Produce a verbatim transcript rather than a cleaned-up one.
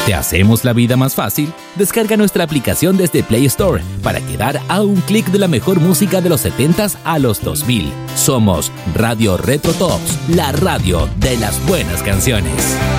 ¿Te hacemos la vida más fácil? Descarga nuestra aplicación desde Play Store para quedar a un clic de la mejor música de los setentas a los dos mil. Somos Radio Retro Tops, la radio de las buenas canciones.